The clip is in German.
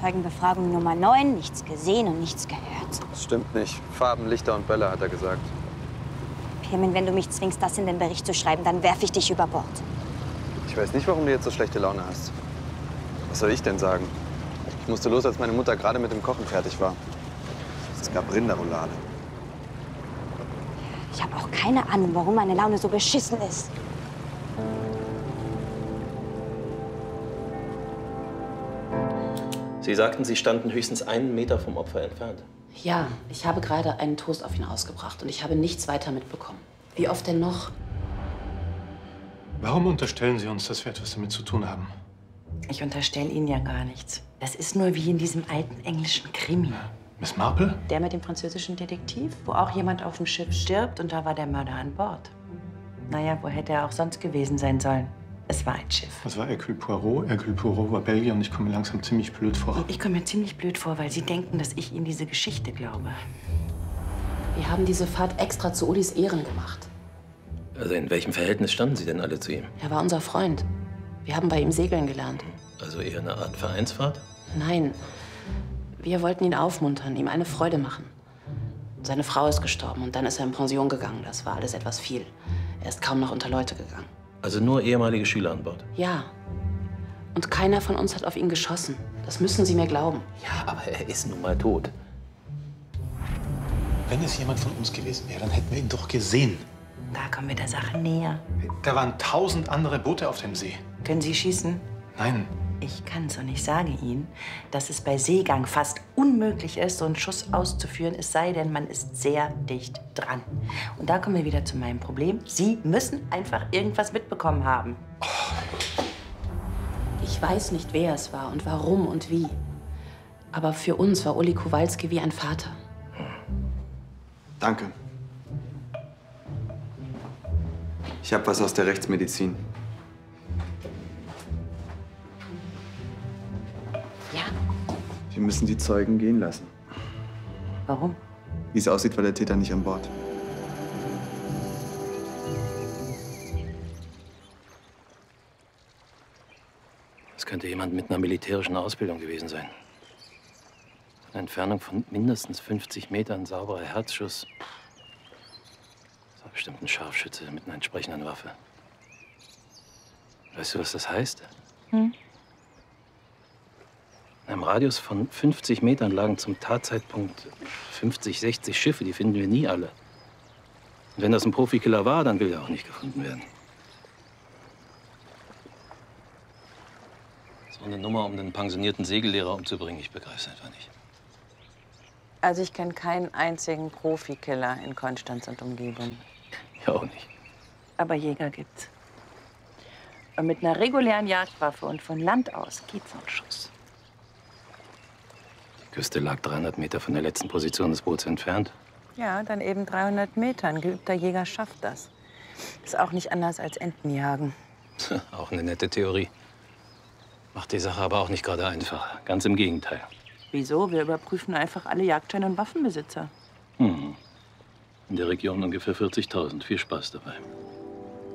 Zeugenbefragung Nummer 9. Nichts gesehen und nichts gehört. Das stimmt nicht. Farben, Lichter und Bälle, hat er gesagt. Pirmin, wenn du mich zwingst, das in den Bericht zu schreiben, dann werfe ich dich über Bord. Ich weiß nicht, warum du jetzt so schlechte Laune hast. Was soll ich denn sagen? Ich musste los, als meine Mutter gerade mit dem Kochen fertig war. Es gab Rinderroulade. Ich habe auch keine Ahnung, warum meine Laune so beschissen ist. Sie sagten, Sie standen höchstens 1 Meter vom Opfer entfernt. Ja, ich habe gerade einen Toast auf ihn ausgebracht und ich habe nichts weiter mitbekommen. Wie oft denn noch? Warum unterstellen Sie uns, dass wir etwas damit zu tun haben? Ich unterstelle Ihnen ja gar nichts. Das ist nur wie in diesem alten englischen Krimi. Miss Marple? Der mit dem französischen Detektiv, wo auch jemand auf dem Schiff stirbt und da war der Mörder an Bord. Naja, wo hätte er auch sonst gewesen sein sollen? Es war ein Schiff. Das war Hercule Poirot. Hercule Poirot war Belgier und ich komme mir langsam ziemlich blöd vor. Und ich komme mir ziemlich blöd vor, weil Sie denken, dass ich Ihnen diese Geschichte glaube. Wir haben diese Fahrt extra zu Ulis Ehren gemacht. Also in welchem Verhältnis standen Sie denn alle zu ihm? Er war unser Freund. Wir haben bei ihm segeln gelernt. Also eher eine Art Vereinsfahrt? Nein, wir wollten ihn aufmuntern, ihm eine Freude machen. Seine Frau ist gestorben und dann ist er in Pension gegangen. Das war alles etwas viel. Er ist kaum noch unter Leute gegangen. Also nur ehemalige Schüler an Bord? Ja. Und keiner von uns hat auf ihn geschossen. Das müssen Sie mir glauben. Ja, aber er ist nun mal tot. Wenn es jemand von uns gewesen wäre, dann hätten wir ihn doch gesehen. Da kommen wir der Sache näher. Da waren 1000 andere Boote auf dem See. Können Sie schießen? Nein. Ich kann's und ich sage Ihnen, dass es bei Seegang fast unmöglich ist, so einen Schuss auszuführen, es sei denn, man ist sehr dicht dran. Und da kommen wir wieder zu meinem Problem. Sie müssen einfach irgendwas mitbekommen haben. Ich weiß nicht, wer es war und warum und wie. Aber für uns war Uli Kowalski wie ein Vater. Danke. Ich habe was aus der Rechtsmedizin. Ja. Wir müssen die Zeugen gehen lassen. Warum? Wie es aussieht, war der Täter nicht an Bord. Es könnte jemand mit einer militärischen Ausbildung gewesen sein. Eine Entfernung von mindestens 50 Metern, sauberer Herzschuss. Das war bestimmt ein Scharfschütze mit einer entsprechenden Waffe. Weißt du, was das heißt? Hm? In einem Radius von 50 Metern lagen zum Tatzeitpunkt 50, 60 Schiffe. Die finden wir nie alle. Und wenn das ein Profikiller war, dann will er auch nicht gefunden werden. So eine Nummer, um den pensionierten Segellehrer umzubringen, ich begreife es einfach nicht. Also ich kenne keinen einzigen Profikiller in Konstanz und Umgebung. Ich auch nicht. Aber Jäger gibt's. Und mit einer regulären Jagdwaffe und von Land aus geht so ein Schuss. Die Küste lag 300 Meter von der letzten Position des Boots entfernt. Ja, dann eben 300 Meter. Ein geübter Jäger schafft das. Ist auch nicht anders als Entenjagen. Auch eine nette Theorie. Macht die Sache aber auch nicht gerade einfach. Ganz im Gegenteil. Wieso? Wir überprüfen einfach alle Jagdscheine und Waffenbesitzer. In der Region ungefähr 40.000. Viel Spaß dabei.